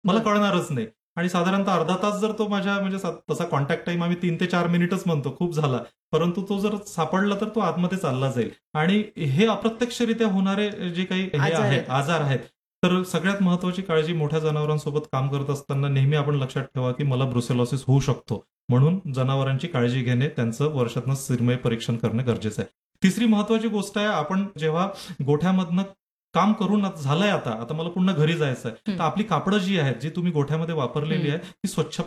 मला बरं. कळणारच नाही. आणि साधारणतः अर्धा तास जर तो माझ्या म्हणजे तसा कॉन्टॅक्ट टाइम आम्ही 3 ते 4 मिनिटच म्हणतो, खूप झाला. परंतु तो जर सापडला तर तो आतमध्ये चालला जाईल. आणि हे अप्रत्यक्षरित्या होणारे जे काही हे आजार आहे, आहेत. आजार आहेत, तर सगळ्यात महत्वाची काळजी मोठ्या जनावरांसोबत काम करत असताना नेहमी आपण लक्षात ठेवा की मला ब्रुसेलॉसिस होऊ शकतो. म्हणून जनावरांची काळजी घेणे, त्यांचं वर्षातनं सिरमय परीक्षण करणे गरजेचं आहे. तिसरी महत्वाची गोष्ट आहे, आपण जेव्हा गोठ्यामधनं काम करून झालंय आता मला पुन्हा घरी जायचं आहे, हं. तर आपली कापडं जी आहेत, जी तुम्ही गोठ्यामध्ये वापरलेली हं. आहे, ती स्वच्छ